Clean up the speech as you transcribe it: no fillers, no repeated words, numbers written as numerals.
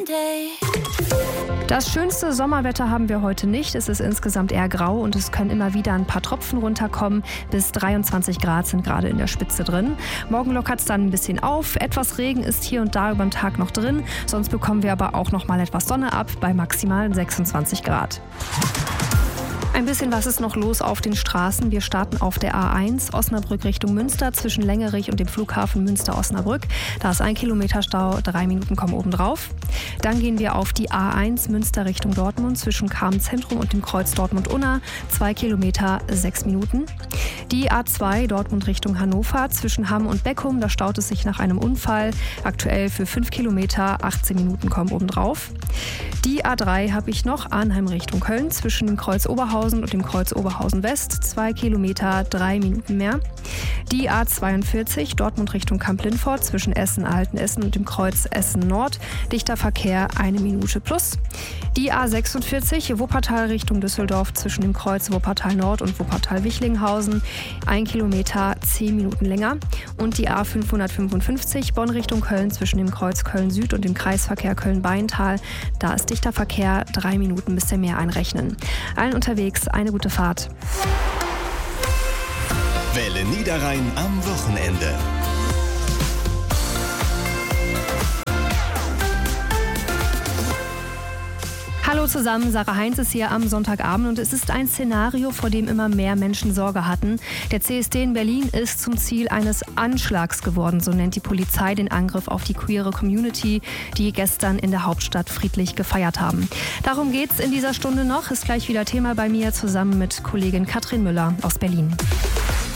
Das schönste Sommerwetter haben wir heute nicht. Es ist insgesamt eher grau und es können immer wieder ein paar Tropfen runterkommen. Bis 23 Grad sind gerade in der Spitze drin. Morgen lockert es dann ein bisschen auf. Etwas Regen ist hier und da über den Tag noch drin. Sonst bekommen wir aber auch noch mal etwas Sonne ab bei maximal 26 Grad. Ein bisschen was ist noch los auf den Straßen. Wir starten auf der A1 Osnabrück Richtung Münster zwischen Längerich und dem Flughafen Münster-Osnabrück. Da ist 1 Kilometer Stau, 3 Minuten kommen obendrauf. Dann gehen wir auf die A1 Münster Richtung Dortmund zwischen Carmen-Zentrum und dem Kreuz Dortmund-Unna. 2 Kilometer, 6 Minuten. Die A2 Dortmund Richtung Hannover zwischen Hamm und Beckum. Da staut es sich nach einem Unfall. Aktuell für 5 Kilometer, 18 Minuten kommen obendrauf. Die A3 habe ich noch, Arnheim Richtung Köln zwischen dem Kreuz Oberhausen und dem Kreuz Oberhausen West, 2 Kilometer, 3 Minuten mehr. Die A42 Dortmund Richtung Kamp-Lindfort zwischen Essen-Altenessen und dem Kreuz Essen Nord, dichter Verkehr 1 Minute plus. Die A46 Wuppertal Richtung Düsseldorf zwischen dem Kreuz Wuppertal Nord und Wuppertal-Wichlinghausen, 1 Kilometer, 10 Minuten länger. Und die A555 Bonn Richtung Köln zwischen dem Kreuz Köln Süd und dem Kreisverkehr Köln-Beintal, da ist dichter Verkehr, 3 Minuten bis der Meer einrechnen. Allen unterwegs eine gute Fahrt. Welle Niederrhein am Wochenende. Hallo zusammen, Sarah Heinz ist hier am Sonntagabend und es ist ein Szenario, vor dem immer mehr Menschen Sorge hatten. Der CSD in Berlin ist zum Ziel eines Anschlags geworden, so nennt die Polizei den Angriff auf die queere Community, die gestern in der Hauptstadt friedlich gefeiert haben. Darum geht's in dieser Stunde noch, ist gleich wieder Thema bei mir zusammen mit Kollegin Katrin Müller aus Berlin.